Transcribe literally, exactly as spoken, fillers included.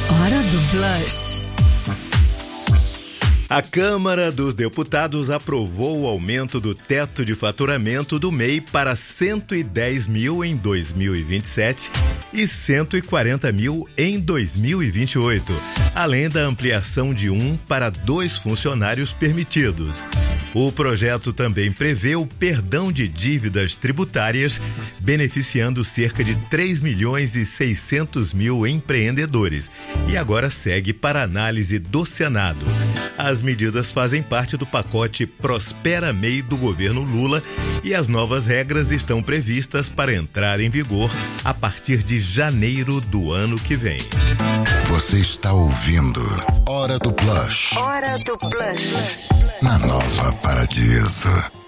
Hora do Blush. A Câmara dos Deputados aprovou o aumento do teto de faturamento do M E I para cento e dez mil em dois mil e vinte e sete e cento e quarenta mil em dois mil e vinte e oito, além da ampliação de um para dois funcionários permitidos. O projeto também prevê o perdão de dívidas tributárias, beneficiando cerca de três milhões e seiscentos mil empreendedores, e agora segue para análise do Senado. As medidas fazem parte do pacote Prospera M E I do governo Lula e as novas regras estão previstas para entrar em vigor a partir de janeiro do ano que vem. Você está ouvindo Hora do Blush. Hora do Blush. Na Nova Paradiso.